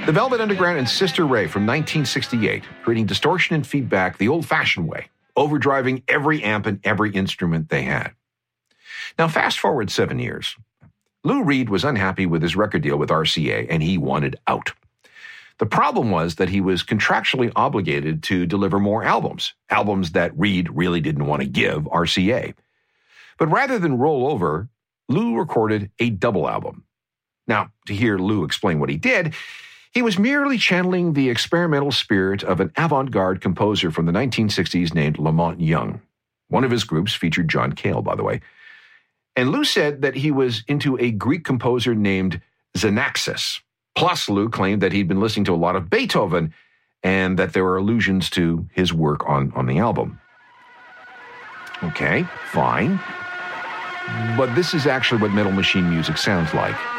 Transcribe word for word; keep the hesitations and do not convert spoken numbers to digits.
The Velvet Underground and Sister Ray from nineteen sixty-eight, creating distortion and feedback the old-fashioned way, overdriving every amp and every instrument they had. Now, fast forward seven years. Lou Reed was unhappy with his record deal with R C A, and he wanted out. The problem was that he was contractually obligated to deliver more albums, albums that Reed really didn't want to give R C A. But rather than roll over, Lou recorded a double album. Now, to hear Lou explain what he did, he was merely channeling the experimental spirit of an avant-garde composer from the nineteen sixties named Lamont Young. One of his groups featured John Cale, by the way. And Lou said that he was into a Greek composer named Xanaxis. Plus, Lou claimed that he'd been listening to a lot of Beethoven and that there were allusions to his work on, on the album. Okay, fine. But this is actually what Metal Machine music sounds like.